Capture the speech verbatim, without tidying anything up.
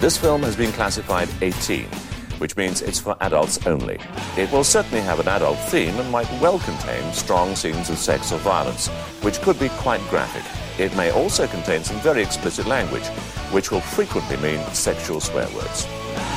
This film has been classified eighteen, which means it's for adults only. It will certainly have an adult theme and might well contain strong scenes of sex or violence, which could be quite graphic. It may also contain some very explicit language, which will frequently mean sexual swear words.